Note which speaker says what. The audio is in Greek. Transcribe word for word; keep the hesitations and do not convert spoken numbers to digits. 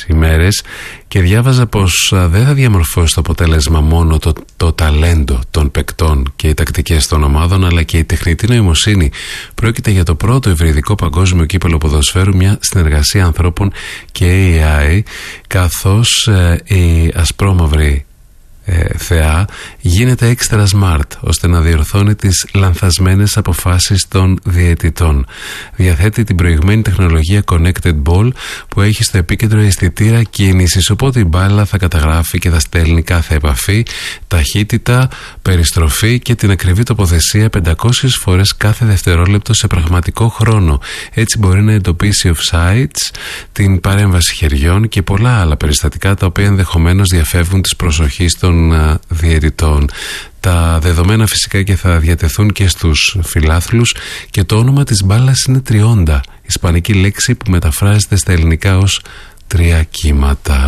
Speaker 1: ημέρες και διάβαζα πως δεν θα διαμορφώσει το αποτέλεσμα μόνο το, το ταλέντο των παικτών και οι τακτικές των ομάδων, αλλά και η τεχνητή νοημοσύνη. Πρόκειται για το πρώτο υβριδικό παγκόσμιο κύπελλο ποδοσφαίρου, μια συνεργασία ανθρώπων και έι άι, καθώς ε, η ασπρόμαυρη Ε, θεά γίνεται έξτρα smart ώστε να διορθώνει τις λανθασμένες αποφάσεις των διαιτητών. Διαθέτει την προηγμένη τεχνολογία Connected Ball που έχει στο επίκεντρο αισθητήρα κίνησης, οπότε η μπάλα θα καταγράφει και θα στέλνει κάθε επαφή, ταχύτητα, περιστροφή και την ακριβή τοποθεσία πεντακόσιες φορές κάθε δευτερόλεπτο σε πραγματικό χρόνο. Έτσι μπορεί να εντοπίσει offsides, την παρέμβαση χεριών και πολλά άλλα περιστατικά τα οποία ενδεχομένως διαφεύγουν της προσοχής των διαιτητών. Τα δεδομένα φυσικά και θα διατεθούν και στους φιλάθλους και το όνομα της μπάλας είναι τριόντα, ισπανική λέξη που μεταφράζεται στα ελληνικά ως τρία κύματα.